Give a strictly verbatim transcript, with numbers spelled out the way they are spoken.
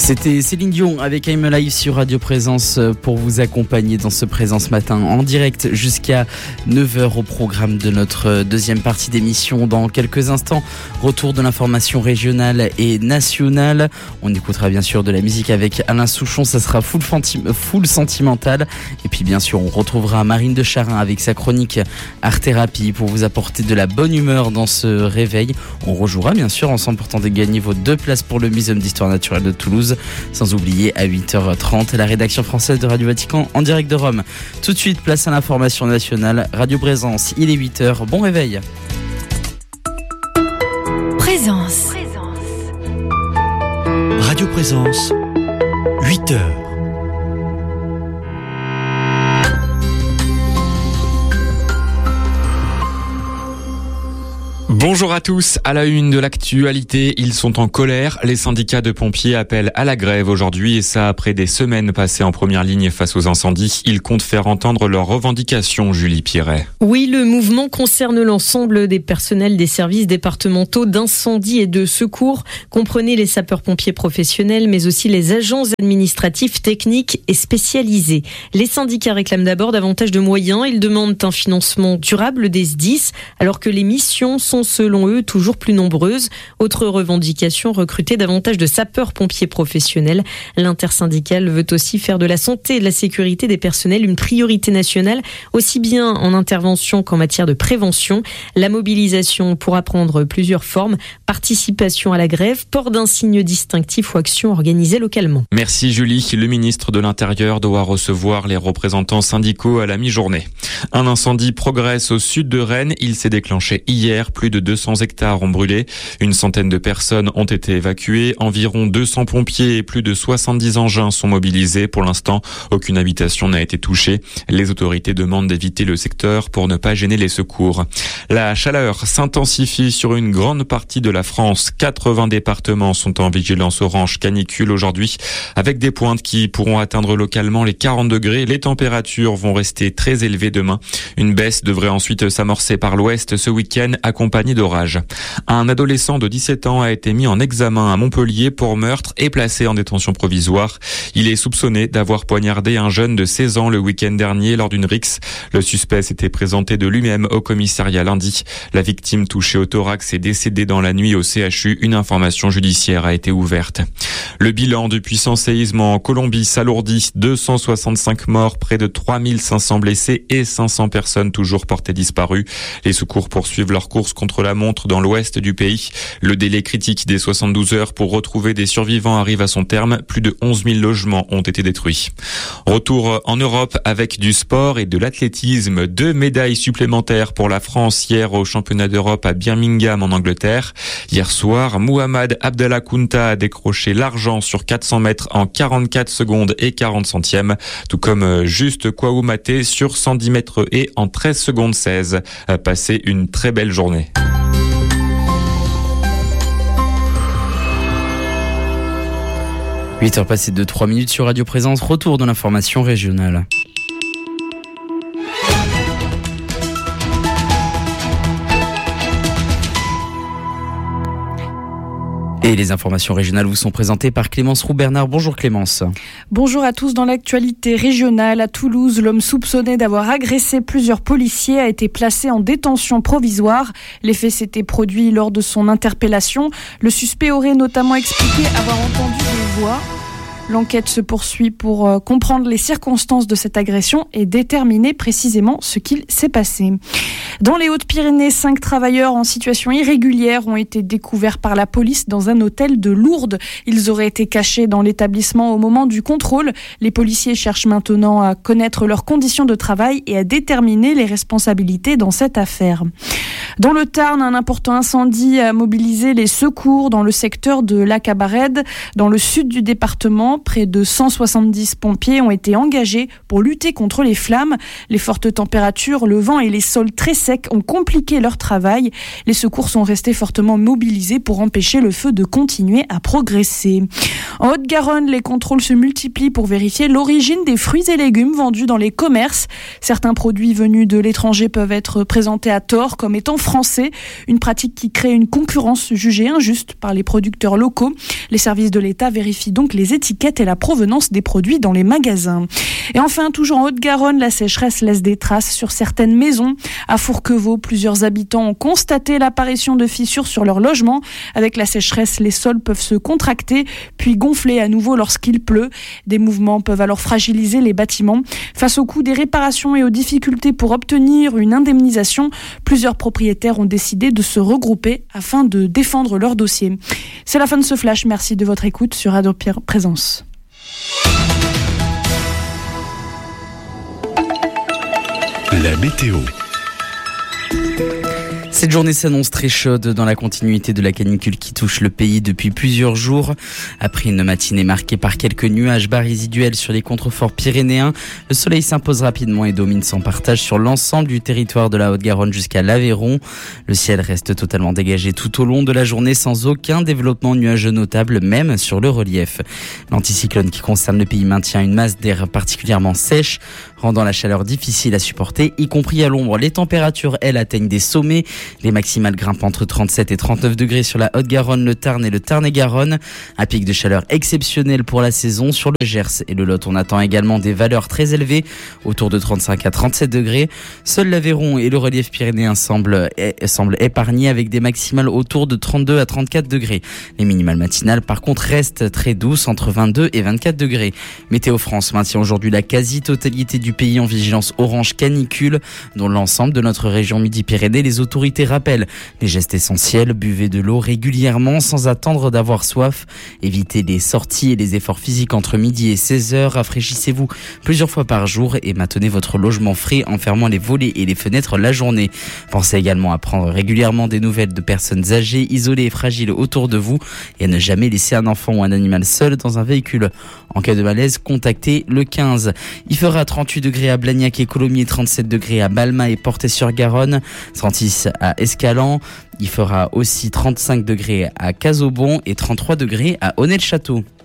C'était Céline Dion avec I'm Alive sur Radio Présence pour vous accompagner dans ce Présence Matin en direct jusqu'à neuf heures au programme de notre deuxième partie d'émission. Dans quelques instants, retour de l'information régionale et nationale. On écoutera bien sûr de la musique avec Alain Souchon, ça sera full, fanti- full sentimental. Et puis bien sûr, on retrouvera Marine de Charin avec sa chronique Art Thérapie pour vous apporter de la bonne humeur dans ce réveil. On rejouera bien sûr ensemble pour tenter de gagner vos deux places pour le Muséum d'Histoire Naturelle de Toulouse. Sans oublier à huit heures trente la rédaction française de Radio Vatican en direct de Rome. Tout de suite, place à l'information nationale. Radio Présence, il est huit heures. Bon réveil. Présence. Radio Présence, huit heures. Bonjour à tous, à la une de l'actualité, ils sont en colère. Les syndicats de pompiers appellent à la grève aujourd'hui et ça après des semaines passées en première ligne face aux incendies. Ils comptent faire entendre leurs revendications, Julie Piret. Oui, le mouvement concerne l'ensemble des personnels des services départementaux d'incendie et de secours. Comprenez les sapeurs-pompiers professionnels, mais aussi les agents administratifs, techniques et spécialisés. Les syndicats réclament d'abord davantage de moyens. Ils demandent un financement durable des S D I S, alors que les missions sont selon eux toujours plus nombreuses. Autre revendication, recruter davantage de sapeurs-pompiers professionnels. L'intersyndicale veut aussi faire de la santé et de la sécurité des personnels une priorité nationale, aussi bien en intervention qu'en matière de prévention. La mobilisation pourra prendre plusieurs formes: participation à la grève, port d'un signe distinctif ou action organisée localement. Merci Julie. Le ministre de l'Intérieur doit recevoir les représentants syndicaux à la mi-journée. Un incendie progresse au sud de Rennes. Il s'est déclenché hier. Plus de deux cents hectares ont brûlé. Une centaine de personnes ont été évacuées. Environ deux cents pompiers et plus de soixante-dix engins sont mobilisés. Pour l'instant, aucune habitation n'a été touchée. Les autorités demandent d'éviter le secteur pour ne pas gêner les secours. La chaleur s'intensifie sur une grande partie de la France. quatre-vingts départements sont en vigilance orange canicule aujourd'hui, avec des pointes qui pourront atteindre localement les quarante degrés. Les températures vont rester très élevées demain. Une baisse devrait ensuite s'amorcer par l'ouest ce week-end, accompagnée d'orages. Un adolescent de dix-sept ans a été mis en examen à Montpellier pour meurtre et placé en détention provisoire. Il est soupçonné d'avoir poignardé un jeune de seize ans le week-end dernier lors d'une rixe. Le suspect s'était présenté de lui-même au commissariat lundi. La victime touchée au thorax est décédée dans la nuit au C H U. Une information judiciaire a été ouverte. Le bilan du puissant séisme en Colombie s'alourdit. deux cent soixante-cinq morts, près de trois mille cinq cents blessés et cinq cents personnes toujours portées disparues. Les secours poursuivent leur course contre la montre dans l'ouest du pays. Le délai critique des soixante-douze heures pour retrouver des survivants arrive à son terme. Plus de onze mille logements ont été détruits. Retour en Europe avec du sport et de l'athlétisme. Deux médailles supplémentaires pour la France hier au championnat d'Europe à Birmingham en Angleterre. Hier soir, Mohamed Abdallah Kounta a décroché l'argent sur quatre cents mètres en quarante-quatre secondes et quarante centièmes, tout comme Juste Kouaoumate sur cent dix mètres et en treize secondes seize. Passez une très belle journée. huit heures passées de trois minutes sur Radio Présence, retour de l'information régionale. Et les informations régionales vous sont présentées par Clémence Roux-Bernard. Bonjour Clémence. Bonjour à tous. Dans l'actualité régionale, à Toulouse, l'homme soupçonné d'avoir agressé plusieurs policiers a été placé en détention provisoire. Les faits s'étaient produits lors de son interpellation. Le suspect aurait notamment expliqué avoir entendu des voix. L'enquête se poursuit pour euh, comprendre les circonstances de cette agression et déterminer précisément ce qu'il s'est passé. Dans les Hautes-Pyrénées, cinq travailleurs en situation irrégulière ont été découverts par la police dans un hôtel de Lourdes. Ils auraient été cachés dans l'établissement au moment du contrôle. Les policiers cherchent maintenant à connaître leurs conditions de travail et à déterminer les responsabilités dans cette affaire. Dans le Tarn, un important incendie a mobilisé les secours dans le secteur de La Cabarède. Dans le sud du département, près de cent soixante-dix pompiers ont été engagés pour lutter contre les flammes. Les fortes températures, le vent et les sols très secs ont compliqué leur travail. Les secours sont restés fortement mobilisés pour empêcher le feu de continuer à progresser. En Haute-Garonne, les contrôles se multiplient pour vérifier l'origine des fruits et légumes vendus dans les commerces. Certains produits venus de l'étranger peuvent être présentés à tort comme étant français, une pratique qui crée une concurrence jugée injuste par les producteurs locaux. Les services de l'État vérifient donc les étiquettes et la provenance des produits dans les magasins. Et enfin, toujours en Haute-Garonne, la sécheresse laisse des traces sur certaines maisons. À Fourquevaux, plusieurs habitants ont constaté l'apparition de fissures sur leur logement. Avec la sécheresse, les sols peuvent se contracter, puis gonfler à nouveau lorsqu'il pleut. Des mouvements peuvent alors fragiliser les bâtiments. Face au coût des réparations et aux difficultés pour obtenir une indemnisation, plusieurs propriétaires ont décidé de se regrouper afin de défendre leur dossier. C'est la fin de ce flash. Merci de votre écoute sur Radio Présence. La météo. Cette journée s'annonce très chaude dans la continuité de la canicule qui touche le pays depuis plusieurs jours. Après une matinée marquée par quelques nuages bas résiduels sur les contreforts pyrénéens, le soleil s'impose rapidement et domine son partage sur l'ensemble du territoire de la Haute-Garonne jusqu'à l'Aveyron. Le ciel reste totalement dégagé tout au long de la journée sans aucun développement nuageux notable, même sur le relief. L'anticyclone qui concerne le pays maintient une masse d'air particulièrement sèche, rendant la chaleur difficile à supporter, y compris à l'ombre. Les températures, elles, atteignent des sommets. Les maximales grimpent entre trente-sept et trente-neuf degrés sur la Haute-Garonne, le Tarn et le Tarn-et-Garonne. Un pic de chaleur exceptionnel pour la saison. Sur le Gers et le Lot, on attend également des valeurs très élevées, autour de trente-cinq à trente-sept degrés. Seul l'Aveyron et le relief pyrénéen semblent, semblent épargnés avec des maximales autour de trente-deux à trente-quatre degrés. Les minimales matinales, par contre, restent très douces, entre vingt-deux et vingt-quatre degrés. Météo France maintient aujourd'hui la quasi-totalité du pays en vigilance orange canicule. Dans l'ensemble de notre région Midi-Pyrénées, les autorités rappellent les gestes essentiels. Buvez de l'eau régulièrement sans attendre d'avoir soif. Évitez les sorties et les efforts physiques entre midi et seize heures. Rafraîchissez-vous plusieurs fois par jour et maintenez votre logement frais en fermant les volets et les fenêtres la journée. Pensez également à prendre régulièrement des nouvelles de personnes âgées, isolées et fragiles autour de vous et à ne jamais laisser un enfant ou un animal seul dans un véhicule. En cas de malaise, contactez le quinze. Il fera trente-huit degrés à Blagnac et Colomiers, trente-sept degrés à Balma et Portet-sur-Garonne, trente-six à Escalans. Il fera aussi trente-cinq degrés à Casaubon et trente-trois degrés à Honnay-le-Château.